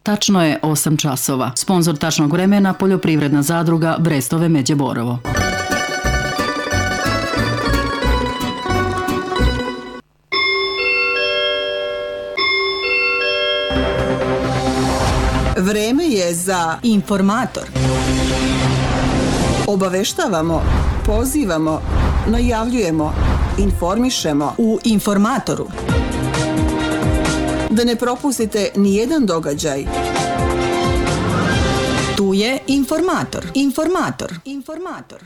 Tačno je 8 časova. Sponzor tačnog vremena poljoprivredna zadruga Brestove Međe Borovo. Vreme je za informator. Obaveštavamo, pozivamo, najavljujemo, informišemo u informatoru. Da ne propustite ni jedan događaj. Tu je informator. Informator.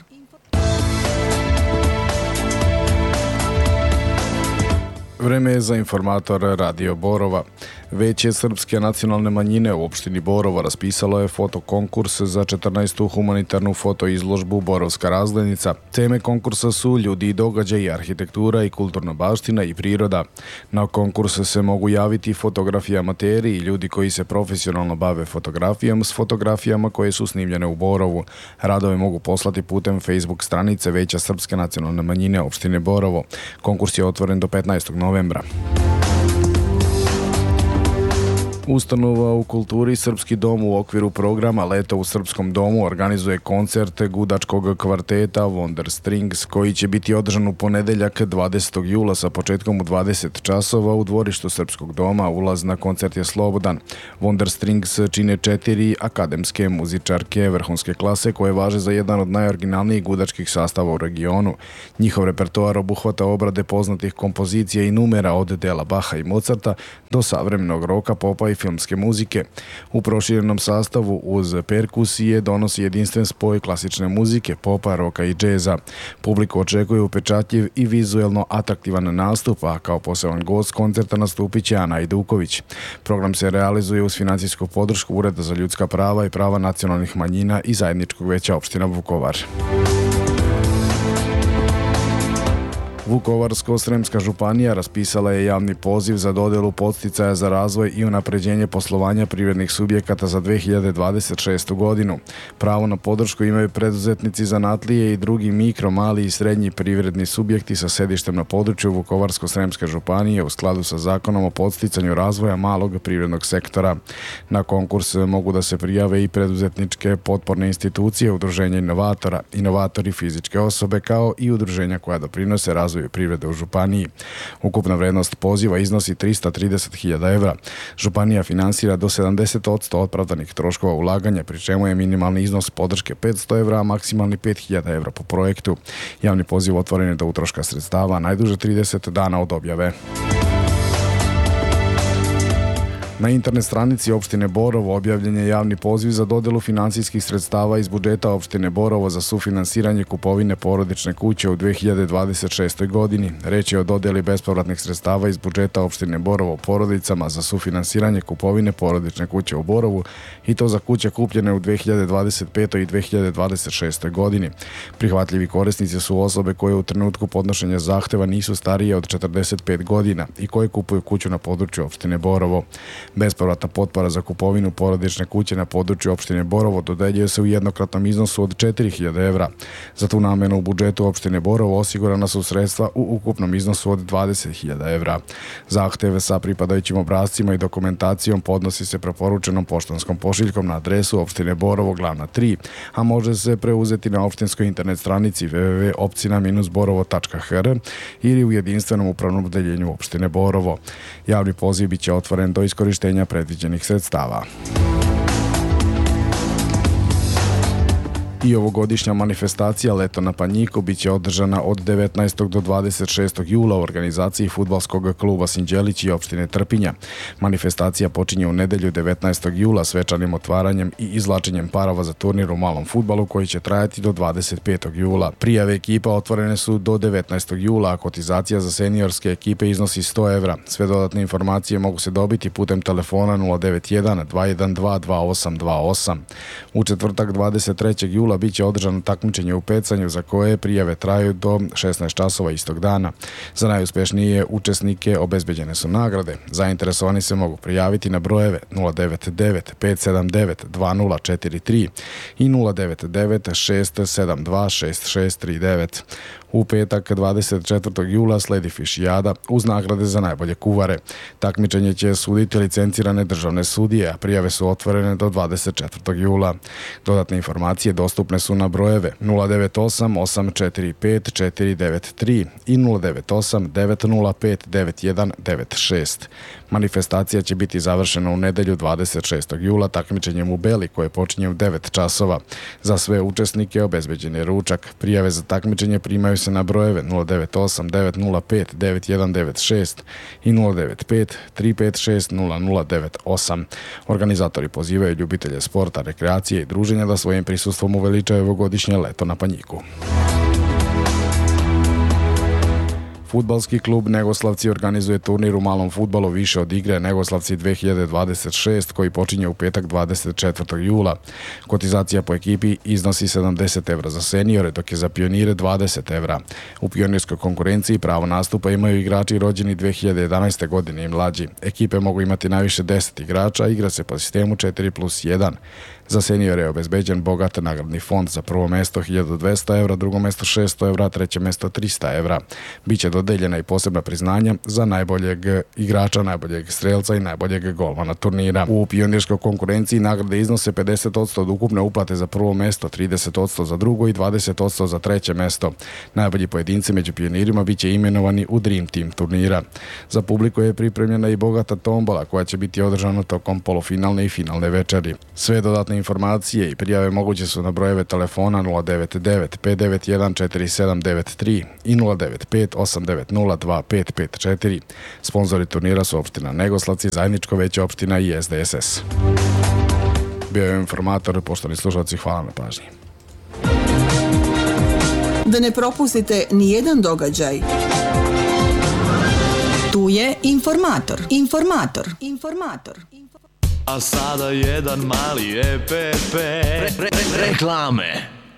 Vreme je za informator Radio Borova. Veće srpske nacionalne manjine u opštini Borovo raspisalo je fotokonkurs za 14. humanitarnu fotoizložbu Borovska razglednica. Teme konkursa su ljudi i događaji, arhitektura i kulturna baština i priroda. Na konkurs se mogu javiti fotografi amateri i ljudi koji se profesionalno bave fotografijom s fotografijama koje su snimljene u Borovu. Radove mogu poslati putem Facebook stranice Veća srpske nacionalne manjine opštine Borovo. Konkurs je otvoren do 15. novembra. Ustanova u kulturi Srpski dom u okviru programa Leto u Srpskom domu organizuje koncert gudačkog kvarteta Wonder Strings koji će biti održan u ponedeljak 20. jula sa početkom u 20 časova u dvorištu Srpskog doma. Ulaz na koncert je slobodan. Wonder Strings čine 4 akademske muzičarke vrhunske klase koje važe za jedan od najoriginalnijih gudačkih sastava u regionu. Njihov repertoar obuhvata obrade poznatih kompozicija i numera od dela Baha i Mozarta do savremenog roka, popa i filmske muzike. U proširenom sastavu uz perkusije donosi jedinstven spoj klasične muzike, popa, roka i džeza. Publiku očekuje upečatljiv i vizuelno atraktivan nastup, a kao poseban gost koncerta nastupit će Ana Ajduković. Program se realizuje uz financijsku podršku Ureda za ljudska prava i prava nacionalnih manjina i Zajedničkog veća opština Vukovar. Vukovarsko-sremska županija raspisala je javni poziv za dodelu podsticaja za razvoj i unapređenje poslovanja privrednih subjekata za 2026. godinu. Pravo na podršku imaju preduzetnici, zanatlije i drugi mikro, mali i srednji privredni subjekti sa sedištem na području Vukovarsko-sremske županije u skladu sa Zakonom o podsticanju razvoja malog privrednog sektora. Na konkurs mogu da se prijave i preduzetničke potporne institucije, udruženja inovatora, inovatori fizičke osobe kao i udruženja koja doprinose razvoju privrede u županiji. Ukupna vrednost poziva iznosi 330.000 evra. Županija finansira do 70% opravdanih troškova ulaganja, pri čemu je minimalni iznos podrške 500 evra, a maksimalni 5.000 evra po projektu. Javni poziv otvoren je do utroška sredstava najduže 30 dana od objave. Na internet stranici opštine Borovo objavljen je javni poziv za dodelu finansijskih sredstava iz budžeta opštine Borovo za sufinansiranje kupovine porodične kuće u 2026. godini. Reč je o dodeli bespovratnih sredstava iz budžeta opštine Borovo porodicama za sufinansiranje kupovine porodične kuće u Borovu i to za kuće kupljene u 2025. i 2026. godini. Prihvatljivi korisnici su osobe koje u trenutku podnošenja zahteva nisu starije od 45 godina i koje kupuju kuću na području opštine Borovo. Bespovratna potpora za kupovinu porodične kuće na području opštine Borovo dodeljuje se u jednokratnom iznosu od 4.000 evra. Za tu namenu u budžetu opštine Borovo osigurana su sredstva u ukupnom iznosu od 20.000 evra. Zahteve sa pripadajućim obrascima i dokumentacijom podnosi se preporučenom poštanskom pošiljkom na adresu opštine Borovo glavna 3, a može se preuzeti na opštinskoj internet stranici www.opcina-borovo.hr ili u jedinstvenom upravnom odeljenju opštine Borovo. Javni poziv biće otvoren do iskorištenja predviđenih sredstava. I ovogodišnja manifestacija Leto na Panjiku biće održana od 19. do 26. jula u organizaciji fudbalskog kluba Sinđelić i opštine Trpinja. Manifestacija počinje u nedelju 19. jula svečanim otvaranjem i izvlačenjem parova za turnir u malom fudbalu koji će trajati do 25. jula. Prijave ekipa otvorene su do 19. jula, a kotizacija za seniorske ekipe iznosi 100 evra. Sve dodatne informacije mogu se dobiti putem telefona 091 212 2828. U četvrtak 23. jula jula bit će održano takmičenje u pecanju za koje prijave traju do 16 časova istog dana. Za najuspješnije učesnike obezbeđene su nagrade. Zainteresovani se mogu prijaviti na brojeve 099 579 2043 i 099 672 6639. U petak 24. jula sledi fišijada uz nagrade za najbolje kuvare. Takmičenje će suditi licencirane državne sudije, a prijave su otvorene do 24. jula. Dodatne informacije dostupne su na brojeve 098 845 493 i 098 905 9196. Manifestacija će biti završena u nedelju 26. jula takmičenjem u Beli koje počinje u 9 časova. Za sve učesnike obezbeđen je ručak. Prijave za takmičenje primaju se na brojeve 098 905 9196 i 095 356 0098. Organizatori pozivaju ljubitelje sporta, rekreacije i druženja da svojim prisustvom uveličaju ovogodišnje leto na Panjiku. Fudbalski klub Negoslavci organizuje turnir u malom fudbalu više od igre Negoslavci 2026 koji počinje u petak 24. jula. Kotizacija po ekipi iznosi 70 evra za seniore, dok je za pionire 20 evra. U pionirskoj konkurenciji pravo nastupa imaju igrači rođeni 2011. godine i mlađi. Ekipe mogu imati najviše 10 igrača, igra se po sistemu 4+1. Za seniore je obezbeđen bogat nagradni fond, za prvo mesto 1200 evra, drugo mesto 600 evra, treće mesto 300 evra. Biće dodeljena i posebna priznanja za najboljeg igrača, najboljeg strelca i najboljeg golmana turnira. U pionirskoj konkurenciji nagrade iznose 50% od ukupne uplate za prvo mesto, 30% za drugo i 20% za treće mesto. Najbolji pojedinci među pionirima biće imenovani u Dream Team turnira. Za publiku je pripremljena i bogata tombola koja će biti održana tokom polufinalne i finalne večeri. Sve dodatne informacije i prijave moguće su na brojeve telefona 099 591 4793 i 095 890 2554. Sponzori turnira su opština Negoslavci, Zajedničko veće opština i SDSS. Bio je informator, poštovani slušalci, hvala na pažnji. Da ne propustite ni jedan događaj. Tu je informator. A sada jedan mali EPP. Reklame.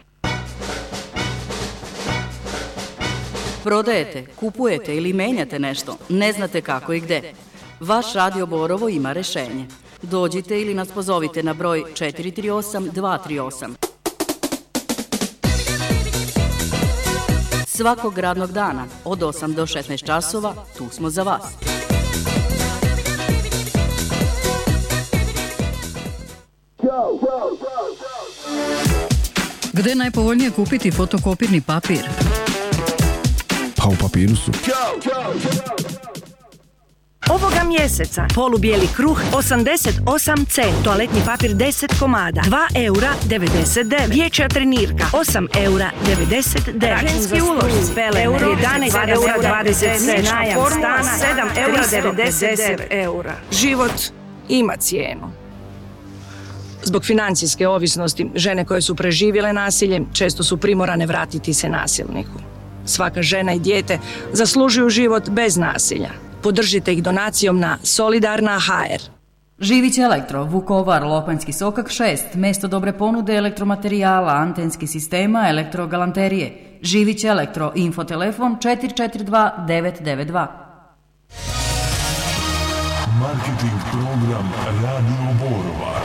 Prodajete, kupujete ili menjate nešto, ne znate kako i gde. Vaš Radio Borovo ima rešenje. Dođite ili nas pozovite na broj 438 238. Svakog radnog dana od 8 do 16 časova tu smo za vas. Gde je najpovoljnije kupiti fotokopirni papir? Pa u papiru su. Ovoga mjeseca polubijeli kruh 88 cent, toaletni papir 10 komada 2 eura 99, dječja trenirka 8 eura 99, ženski ulošci pele 11 eura 20, najam stana 7 eura 99 eura. Život ima cijenu. Zbog financijske ovisnosti, žene koje su preživjele nasilje često su primorane vratiti se nasilniku. Svaka žena i dijete zaslužuju život bez nasilja. Podržite ih donacijom na Solidarna.hr. Živić Elektro, Vukovar, Lopanjski sokak 6, mesto dobre ponude elektromaterijala, antenskih sistema, elektrogalanterije. Živić Elektro, infotelefon 442 992. Marketing program Radio Borova.